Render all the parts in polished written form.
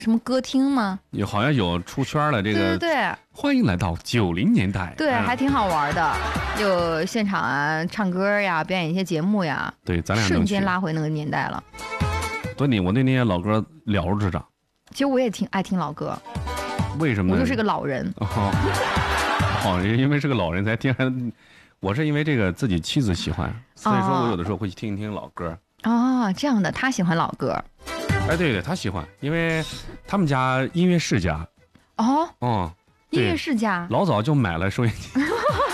什么歌厅吗？ 好像有出圈了这个。 对， 欢迎来到90年代。 对，还挺好玩的，有现场啊，唱歌呀，表演一些节目呀。 对，咱俩瞬间拉回那个年代了。 我对那些老歌了如指掌。 其实我也挺爱听老歌。 为什么呢？ 我就是个老人。 因为是个老人才听。我是因为这个自己妻子喜欢，所以说我有的时候会去听一听老歌。 这样的，他喜欢老歌。 哎，对，他喜欢，因为他们家音乐世家。 音乐世家， 老早就买了收音机。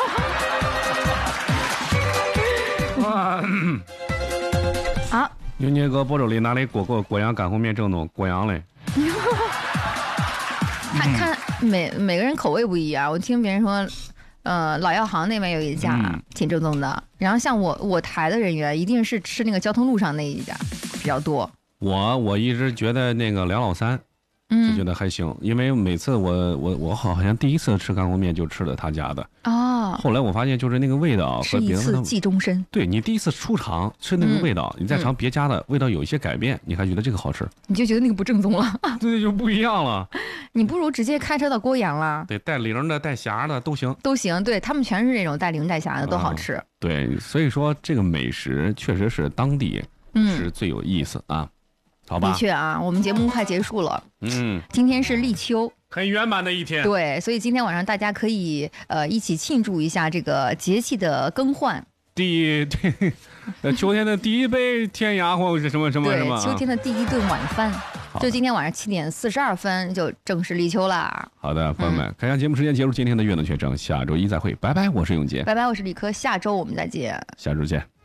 有那个播州里哪里锅阳干红面正宗，锅阳嘞。 看每个人口味不一样，我听别人说，老药行那边有一家挺正宗的，然后像我台的人员一定是吃那个交通路上那一家比较多。 我一直觉得那个梁老三，就觉得还行，因为每次我好像第一次吃干锅面就吃了他家的。后来我发现就是那个味道和别的， 吃一次记终身。 对，你第一次出厂吃那个味道，你再尝别家的味道有一些改变，你还觉得这个好吃， 你就觉得那个不正宗了。 对，就不一样了。 你不如直接开车到锅阳了。 对，带零的带匣的都行。对， 他们全是那种带零带匣的都好吃。 对，所以说这个美食确实是当地是最有意思啊。好吧， 的确啊，我们节目快结束了。今天是立秋， 很圆满的一天。 对，所以今天晚上大家可以一起庆祝一下这个节气的更换。 秋天的第一杯天涯或者什么。 对，秋天的第一顿晚饭，就今天晚上7点42分就正式立秋啦。 好的，朋友们，看一下节目时间结束今天的悦动全程，下周一再会，拜拜，我是永杰， 拜拜，我是李科，下周我们再见， 下周见。